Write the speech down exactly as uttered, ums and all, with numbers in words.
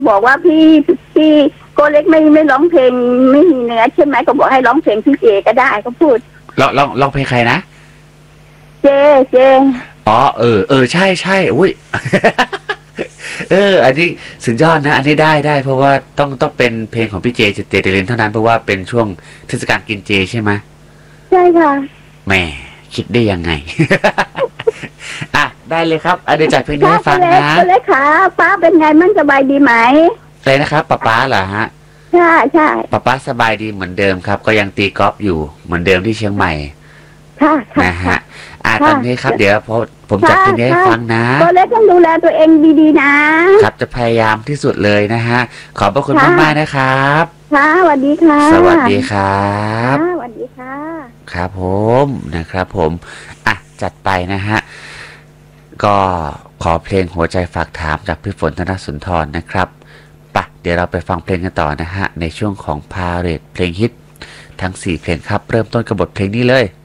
บอกว่าพี่พี่โกเล็กไม่ไม่ร้องเพลงไม่มีเนื้อใช่ไหมก็บอกให้ร้องเพลงพี่เจก็ได้ก็พูดลองลองลองเพลงใครนะเจเจอ๋อเออเออใช่ใช่อุ้ย เอออันนี้สุดยอดนะอันนี้ได้ได้เพราะว่าต้องต้องเป็นเพลงของพี่เจเจเจเดลินเท่านั้นเพราะว่าเป็นช่วงเทศกาลกินเจใช่ไหมใช่ค่ะแหมคิดได้ยังไง อ่ะได้เลยครับอ่ะเดี๋ยวจัดเพลงนี้ให้ฟังนะโกเล็กค่ะป้าเป็นไงมั่งสบายดีไหมเลยนะครับป๊าป๊าเหรอฮะใช่ใช่ป๊าป๊าสบายดีเหมือนเดิมครับก็ยังตีกอล์ฟอยู่เหมือนเดิมที่เชียงใหม่ค่ะนะฮะอ่าตอนนี้ครับเดี๋ยวพอผมจัดเพลงนี้ให้ฟังนะโกเล็กต้องดูแลตัวเองดีๆนะครับจะพยายามที่สุดเลยนะฮะขอบพระคุณมากๆนะครับค่ะสวัสดีค่ะสวัสดีครับสวัสดีค่ะครับผมนะครับผมอ่ะจัดไปนะฮะก็ขอเพลงหัวใจฝากถามจากพี่ฝนธนสุนทรนะครับปะเดี๋ยวเราไปฟังเพลงกันต่อนะฮะในช่วงของพาเรดเพลงฮิตทั้งสี่เพลงครับเริ่มต้นกับบทเพลงนี้เลย